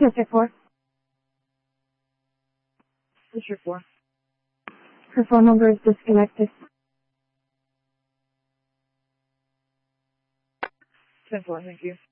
District 4. District 4. Her phone number is disconnected. 10-4, thank you.